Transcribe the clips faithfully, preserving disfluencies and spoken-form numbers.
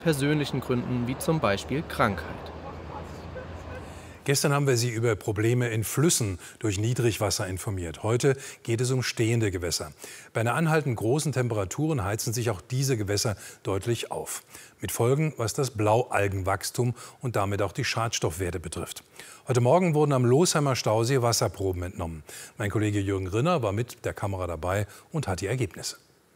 persönlichen Gründen wie zum Beispiel Krankheit. Gestern haben wir Sie über Probleme in Flüssen durch Niedrigwasser informiert. Heute geht es um stehende Gewässer. Bei einer anhaltend großen Temperaturen heizen sich auch diese Gewässer deutlich auf. Mit Folgen, was das Blaualgenwachstum und damit auch die Schadstoffwerte betrifft. Heute Morgen wurden am Losheimer Stausee Wasserproben entnommen. Mein Kollege Jürgen Rinner war mit der Kamera dabei und hat die Ergebnisse.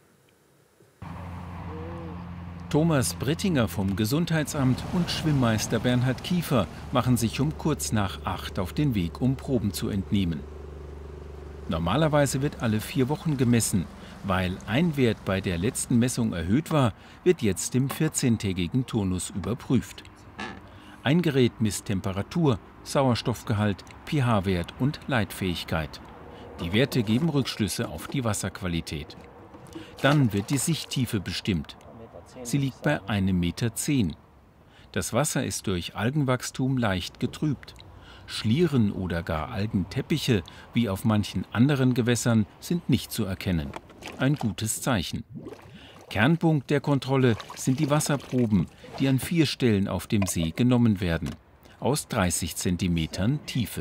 Thomas Brittinger vom Gesundheitsamt und Schwimmmeister Bernhard Kiefer machen sich um kurz nach acht auf den Weg, um Proben zu entnehmen. Normalerweise wird alle vier Wochen gemessen. Weil ein Wert bei der letzten Messung erhöht war, wird jetzt im vierzehntägigen Turnus überprüft. Ein Gerät misst Temperatur, Sauerstoffgehalt, pH-Wert und Leitfähigkeit. Die Werte geben Rückschlüsse auf die Wasserqualität. Dann wird die Sichttiefe bestimmt. Sie liegt bei einem Meter zehn. Das Wasser ist durch Algenwachstum leicht getrübt. Schlieren oder gar Algenteppiche, wie auf manchen anderen Gewässern, sind nicht zu erkennen. Ein gutes Zeichen. Kernpunkt der Kontrolle sind die Wasserproben, die an vier Stellen auf dem See genommen werden. Aus dreißig Zentimetern Tiefe.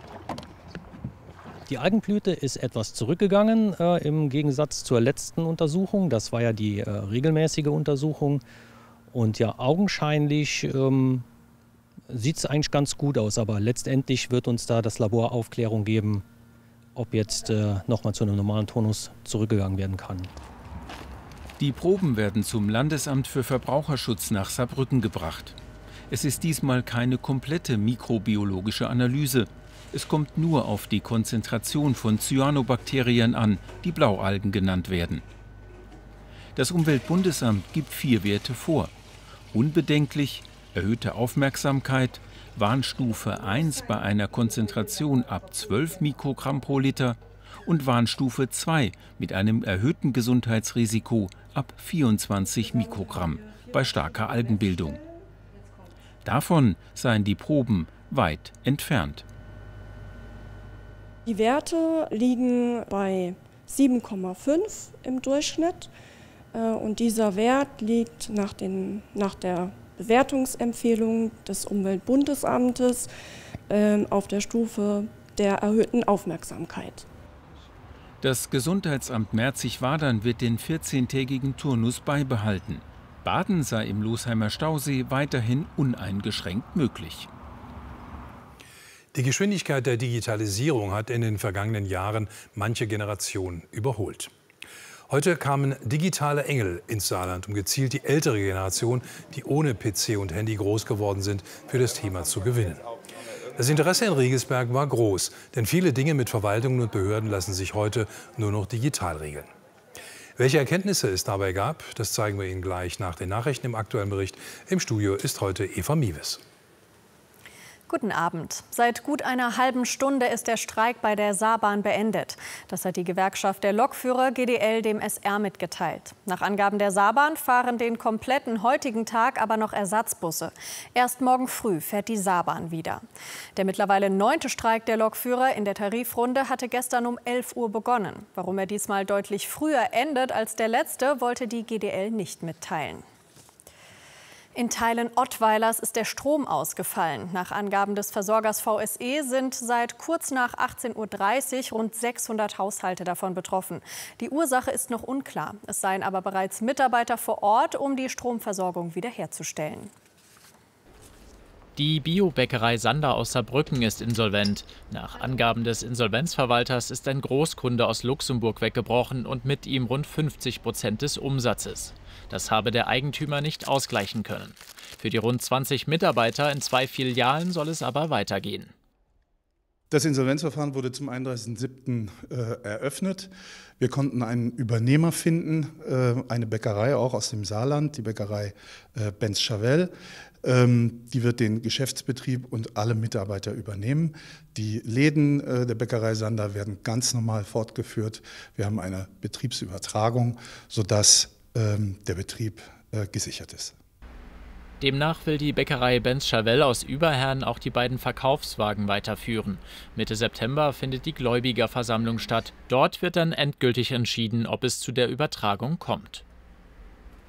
Die Algenblüte ist etwas zurückgegangen äh, im Gegensatz zur letzten Untersuchung. Das war ja die äh, regelmäßige Untersuchung. Und ja, augenscheinlich ähm, sieht es eigentlich ganz gut aus. Aber letztendlich wird uns da das Labor Aufklärung geben, ob jetzt äh, nochmal zu einem normalen Tonus zurückgegangen werden kann. Die Proben werden zum Landesamt für Verbraucherschutz nach Saarbrücken gebracht. Es ist diesmal keine komplette mikrobiologische Analyse. Es kommt nur auf die Konzentration von Cyanobakterien an, die Blaualgen genannt werden. Das Umweltbundesamt gibt vier Werte vor. Unbedenklich, erhöhte Aufmerksamkeit, Warnstufe eins bei einer Konzentration ab zwölf Mikrogramm pro Liter und Warnstufe zwei mit einem erhöhten Gesundheitsrisiko ab vierundzwanzig Mikrogramm bei starker Algenbildung. Davon seien die Proben weit entfernt. Die Werte liegen bei sieben Komma fünf im Durchschnitt und dieser Wert liegt nach, den, nach der Bewertungsempfehlung des Umweltbundesamtes auf der Stufe der erhöhten Aufmerksamkeit. Das Gesundheitsamt Merzig-Wadern wird den vierzehntägigen Turnus beibehalten. Baden sei im Losheimer Stausee weiterhin uneingeschränkt möglich. Die Geschwindigkeit der Digitalisierung hat in den vergangenen Jahren manche Generation überholt. Heute kamen digitale Engel ins Saarland, um gezielt die ältere Generation, die ohne P C und Handy groß geworden sind, für das Thema zu gewinnen. Das Interesse in Riegelsberg war groß, denn viele Dinge mit Verwaltungen und Behörden lassen sich heute nur noch digital regeln. Welche Erkenntnisse es dabei gab, das zeigen wir Ihnen gleich nach den Nachrichten im aktuellen Bericht. Im Studio ist heute Eva Miewes. Guten Abend. Seit gut einer halben Stunde ist der Streik bei der Saarbahn beendet. Das hat die Gewerkschaft der Lokführer G D L dem S R mitgeteilt. Nach Angaben der Saarbahn fahren den kompletten heutigen Tag aber noch Ersatzbusse. Erst morgen früh fährt die Saarbahn wieder. Der mittlerweile neunte Streik der Lokführer in der Tarifrunde hatte gestern um elf Uhr begonnen. Warum er diesmal deutlich früher endet als der letzte, wollte die G D L nicht mitteilen. In Teilen Ottweilers ist der Strom ausgefallen. Nach Angaben des Versorgers V S E sind seit kurz nach achtzehn Uhr dreißig rund sechshundert Haushalte davon betroffen. Die Ursache ist noch unklar. Es seien aber bereits Mitarbeiter vor Ort, um die Stromversorgung wiederherzustellen. Die Biobäckerei Sander aus Saarbrücken ist insolvent. Nach Angaben des Insolvenzverwalters ist ein Großkunde aus Luxemburg weggebrochen und mit ihm rund fünfzig Prozent des Umsatzes. Das habe der Eigentümer nicht ausgleichen können. Für die rund zwanzig Mitarbeiter in zwei Filialen soll es aber weitergehen. Das Insolvenzverfahren wurde zum einunddreißigsten siebten äh, eröffnet. Wir konnten einen Übernehmer finden, äh, eine Bäckerei auch aus dem Saarland, die Bäckerei äh, Benz-Chavel. Ähm, die wird den Geschäftsbetrieb und alle Mitarbeiter übernehmen. Die Läden äh, der Bäckerei Sander werden ganz normal fortgeführt. Wir haben eine Betriebsübertragung, sodass ähm, der Betrieb äh, gesichert ist. Demnach will die Bäckerei Benz-Chavel aus Überherrn auch die beiden Verkaufswagen weiterführen. Mitte September findet die Gläubigerversammlung statt. Dort wird dann endgültig entschieden, ob es zu der Übertragung kommt.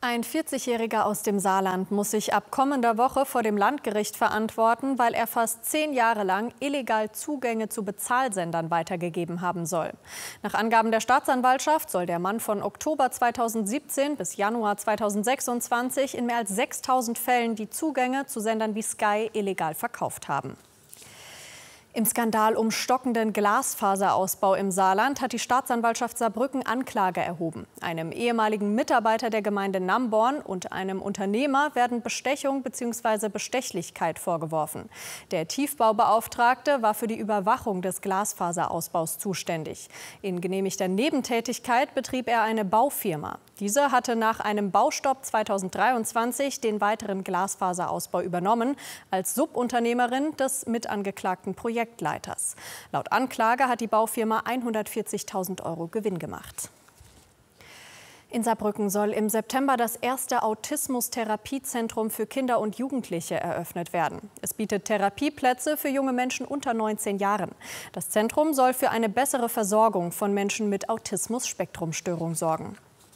Ein vierzigjähriger aus dem Saarland muss sich ab kommender Woche vor dem Landgericht verantworten, weil er fast zehn Jahre lang illegal Zugänge zu Bezahlsendern weitergegeben haben soll. Nach Angaben der Staatsanwaltschaft soll der Mann von Oktober zweitausendsiebzehn bis Januar zweitausendsechsundzwanzig in mehr als sechstausend Fällen die Zugänge zu Sendern wie Sky illegal verkauft haben. Im Skandal um stockenden Glasfaserausbau im Saarland hat die Staatsanwaltschaft Saarbrücken Anklage erhoben. Einem ehemaligen Mitarbeiter der Gemeinde Namborn und einem Unternehmer werden Bestechung bzw. Bestechlichkeit vorgeworfen. Der Tiefbaubeauftragte war für die Überwachung des Glasfaserausbaus zuständig. In genehmigter Nebentätigkeit betrieb er eine Baufirma. Diese hatte nach einem Baustopp zweitausenddreiundzwanzig den weiteren Glasfaserausbau übernommen, als Subunternehmerin des mitangeklagten Projektleiters. Laut Anklage hat die Baufirma hundertvierzigtausend Euro Gewinn gemacht. In Saarbrücken soll im September das erste Autismus-Therapiezentrum für Kinder und Jugendliche eröffnet werden. Es bietet Therapieplätze für junge Menschen unter neunzehn Jahren. Das Zentrum soll für eine bessere Versorgung von Menschen mit Autismus-Spektrum-Störung sorgen.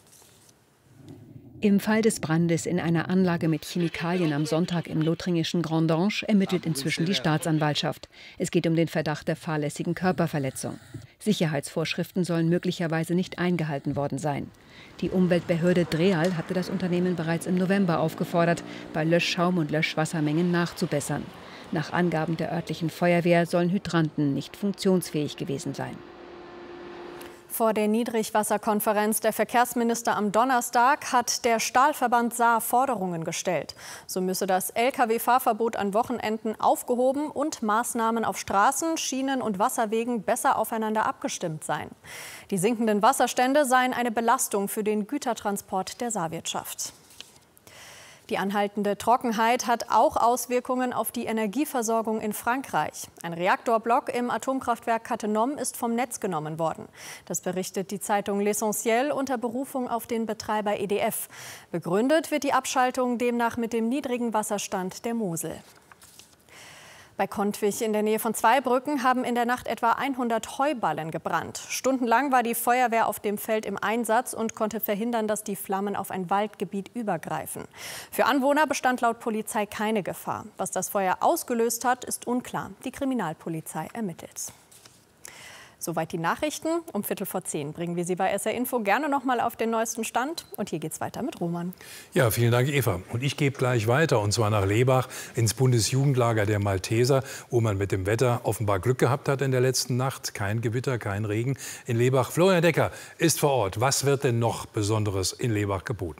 Im Fall des Brandes in einer Anlage mit Chemikalien am Sonntag im lothringischen Grandange ermittelt inzwischen die Staatsanwaltschaft. Es geht um den Verdacht der fahrlässigen Körperverletzung. Sicherheitsvorschriften sollen möglicherweise nicht eingehalten worden sein. Die Umweltbehörde Dreal hatte das Unternehmen bereits im November aufgefordert, bei Löschschaum und Löschwassermengen nachzubessern. Nach Angaben der örtlichen Feuerwehr sollen Hydranten nicht funktionsfähig gewesen sein. Vor der Niedrigwasserkonferenz der Verkehrsminister am Donnerstag hat der Stahlverband Saar Forderungen gestellt. So müsse das L K W-Fahrverbot an Wochenenden aufgehoben und Maßnahmen auf Straßen, Schienen und Wasserwegen besser aufeinander abgestimmt sein. Die sinkenden Wasserstände seien eine Belastung für den Gütertransport der Saarwirtschaft. Die anhaltende Trockenheit hat auch Auswirkungen auf die Energieversorgung in Frankreich. Ein Reaktorblock im Atomkraftwerk Cattenom ist vom Netz genommen worden. Das berichtet die Zeitung L'Essentiel unter Berufung auf den Betreiber E D F. Begründet wird die Abschaltung demnach mit dem niedrigen Wasserstand der Mosel. Bei Kontwich in der Nähe von Zweibrücken haben in der Nacht etwa hundert Heuballen gebrannt. Stundenlang war die Feuerwehr auf dem Feld im Einsatz und konnte verhindern, dass die Flammen auf ein Waldgebiet übergreifen. Für Anwohner bestand laut Polizei keine Gefahr. Was das Feuer ausgelöst hat, ist unklar. Die Kriminalpolizei ermittelt. Soweit die Nachrichten. Um Viertel vor zehn bringen wir Sie bei S R Info gerne noch mal auf den neuesten Stand. Und hier geht's weiter mit Roman. Ja, vielen Dank, Eva. Und ich gebe gleich weiter, und zwar nach Lebach ins Bundesjugendlager der Malteser, wo man mit dem Wetter offenbar Glück gehabt hat in der letzten Nacht. Kein Gewitter, kein Regen in Lebach. Florian Decker ist vor Ort. Was wird denn noch Besonderes in Lebach geboten?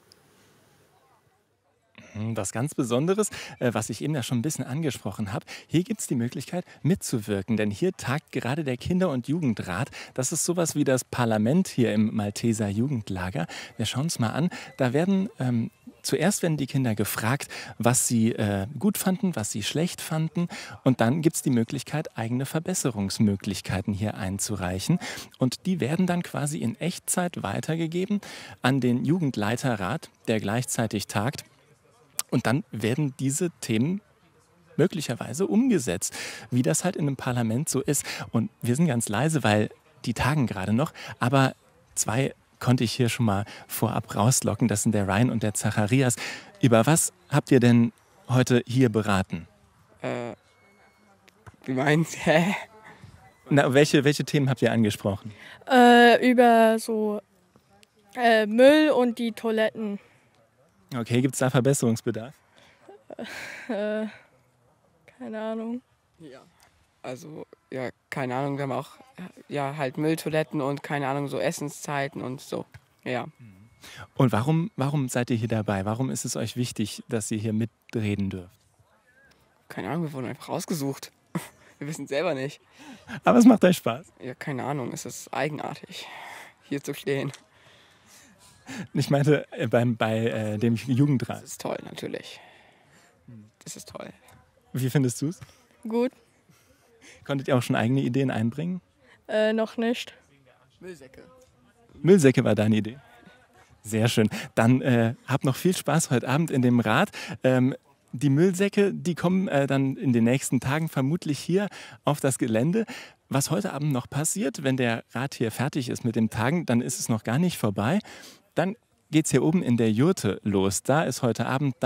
Was ganz Besonderes, was ich eben ja schon ein bisschen angesprochen habe. Hier gibt es die Möglichkeit mitzuwirken, denn hier tagt gerade der Kinder- und Jugendrat. Das ist sowas wie das Parlament hier im Malteser Jugendlager. Wir schauen uns mal an. Da werden ähm, zuerst werden die Kinder gefragt, was sie äh, gut fanden, was sie schlecht fanden. Und dann gibt es die Möglichkeit, eigene Verbesserungsmöglichkeiten hier einzureichen. Und die werden dann quasi in Echtzeit weitergegeben an den Jugendleiterrat, der gleichzeitig tagt. Und dann werden diese Themen möglicherweise umgesetzt, wie das halt in einem Parlament so ist. Und wir sind ganz leise, weil die tagen gerade noch. Aber zwei konnte ich hier schon mal vorab rauslocken. Das sind der Ryan und der Zacharias. Über was habt ihr denn heute hier beraten? Äh, wie meinst du? Hä? Na, welche, welche Themen habt ihr angesprochen? Äh, über so äh, Müll und die Toiletten. Okay, gibt es da Verbesserungsbedarf? Äh, keine Ahnung. Ja, also, ja, keine Ahnung, wir haben auch, ja, halt Mülltoiletten und, keine Ahnung, so Essenszeiten und so, ja. Und warum, warum seid ihr hier dabei? Warum ist es euch wichtig, dass ihr hier mitreden dürft? Keine Ahnung, wir wurden einfach ausgesucht. Wir wissen es selber nicht. Aber es macht euch Spaß? Ja, keine Ahnung, es ist eigenartig, hier zu stehen. Ich meinte äh, beim, bei äh, dem Jugendrat. Das ist toll, natürlich. Das ist toll. Wie findest du es? Gut. Konntet ihr auch schon eigene Ideen einbringen? Äh, noch nicht. Müllsäcke. Müllsäcke war deine Idee? Sehr schön. Dann äh, habt noch viel Spaß heute Abend in dem Rat. Ähm, die Müllsäcke, die kommen äh, dann in den nächsten Tagen vermutlich hier auf das Gelände. Was heute Abend noch passiert, wenn der Rat hier fertig ist mit dem Tagen, dann ist es noch gar nicht vorbei. Dann geht es hier oben in der Jurte los. Da ist heute Abend